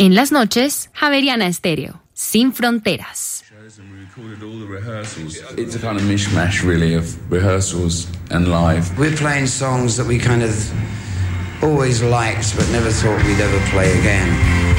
En las noches, Javeriana Estéreo, sin fronteras. It's a kind of mishmash, really, of rehearsals and live. We're playing songs that we kind of always liked, but never thought we'd ever play again.